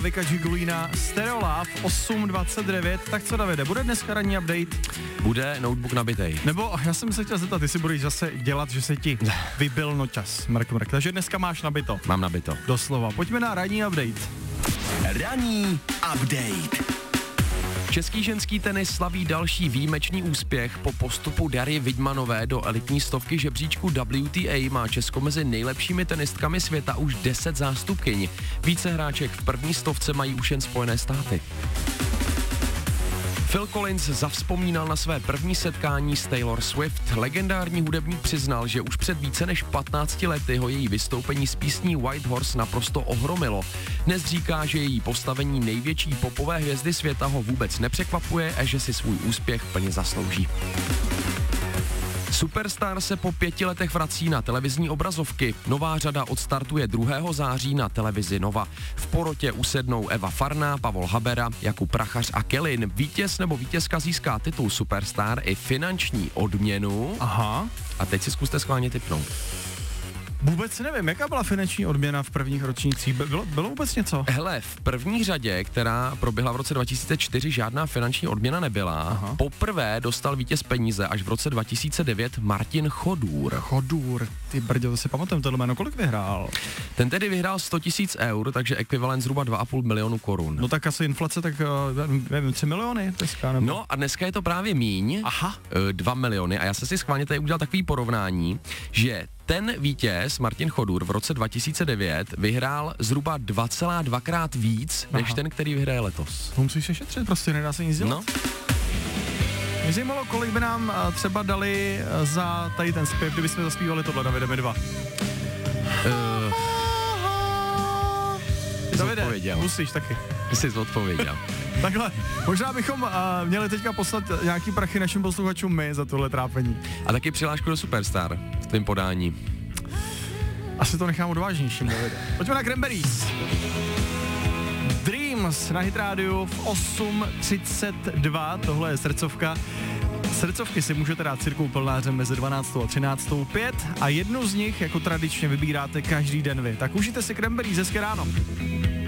Vika Gigolina, Stereolab 8.29, tak co Davide, bude dneska ranní update? Bude notebook nabitej. Nebo já jsem se chtěl zeptat, ty si budeš zase dělat, že se ti vybil nočas, mrk. Takže dneska máš nabito. Mám nabito. Doslova, pojďme na ranní update. Ranní update. Český ženský tenis slaví další výjimečný úspěch. Po postupu Darji Vidmanové do elitní stovky žebříčku WTA má Česko mezi nejlepšími tenistkami světa už 10 zástupkyň. Více hráček v první stovce mají už jen Spojené státy. Phil Collins zavzpomínal na své první setkání s Taylor Swift. Legendární hudebník přiznal, že už před více než 15 lety ho její vystoupení s písní White Horse naprosto ohromilo. Dnes říká, že její postavení největší popové hvězdy světa ho vůbec nepřekvapuje a že si svůj úspěch plně zaslouží. Superstar se po 5 letech vrací na televizní obrazovky. Nová řada odstartuje 2. září na televizi Nova. V porotě usednou Eva Farná, Pavol Habera, Jakub Prachař a Kelin. Vítěz nebo vítězka získá titul Superstar i finanční odměnu. Aha. A teď si zkuste schválně tipnout. Vůbec nevím, jaká byla finanční odměna v prvních ročnících, bylo vůbec něco? Hele, v první řadě, která proběhla v roce 2004, žádná finanční odměna nebyla. Aha. Poprvé dostal vítěz peníze až v roce 2009 Martin Chodůr. Chodůr, ty brďo, to si pamatujem tohle jméno, kolik vyhrál? Ten tedy vyhrál 100 000 eur, takže ekvivalent zhruba 2,5 milionu korun. No tak asi inflace, tak nevím, 3 miliony dneska, nebo? No a dneska je to právě míň, Aha. 2 miliony a já jsem si schválně tady udělal takový porovnání, že ten vítěz, Martin Chodůr, v roce 2009 vyhrál zhruba 2,2krát víc, než ten, který vyhraje letos. Musíš se šetřit, prostě nedá se nic dělat. No. Mě zajímalo, kolik by nám třeba dali za tady ten zpěv, kdybychom zaspívali tohle, Davide, my dva. Davide, musíš taky. Jsi odpověděl. Takhle, možná bychom měli teďka poslat nějaký prachy našim posluchačům my za tohle trápení. A taky přihlášku do Superstar v tvým podání. Asi to nechám odvážnějším, Davide. Pojďme na Cranberries. Dreams na Hit Radio v 8.32, tohle je srdcovka. Srdcovky si můžete dát cirkou plnářem mezi 12. a 13.05 a jednu z nich jako tradičně vybíráte každý den vy. Tak užijte si Cranberries, hezké ráno.